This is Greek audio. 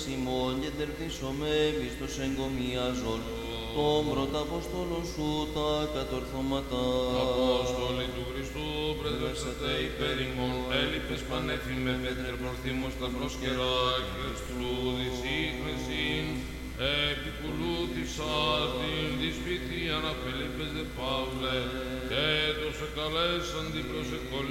Σιμών και τερθίσομε μισθος εγκομιάζων, των πρωταποστόλων σου τα κατορθώματα. Απόστολοι του Χριστού, πρέσβευσατε υπέρ ημών, έλειπες πανέφημε πέτρε προθύμως τα προσκερά, Χριστού δυσίχνεσιν, επικουλούθησας την δυσπιθίαν απελείπες δε Παύλε, και τους εκαλέσαν την προσεκολή